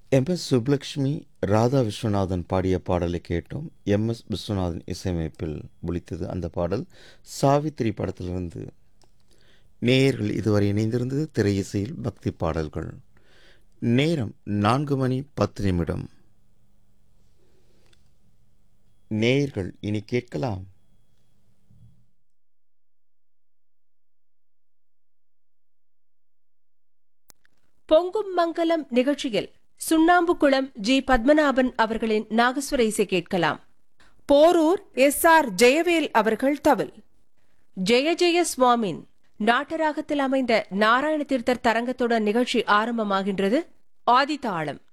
MS. Subbulakshmi, Radha Viswanathan பாடிய பாடலை கேட்டோம். எம்.எஸ். விஸ்வநாதன் இசையமைப்பில் ஒலித்தது அந்த பாடல். சாவித்திரி படத்திலிருந்து. நேயர்கள் இதுவரை இணைந்திருந்தது திரையிசையில் பக்தி பாடல்கள். நேரம் 4:10. நேயர்கள் இனி கேட்கலாம். பொங்கும் மங்கலம் நிகழ்ச்சியில் சுண்ணாம்புக்குளம் ஜி. பத்மநாபன் அவர்களின் நாகஸ்வர இசை கேட்கலாம். போரூர் எஸ்.ஆர். ஜெயவேல் அவர்கள் தவில். ஜெய ஜெய சுவாமின் நாட்டராகத்தில் அமைந்த நாராயண தீர்த்தர் தரங்கத்துடன் நிகழ்ச்சி ஆரம்பமாகின்றது. ஆதிதாளம்.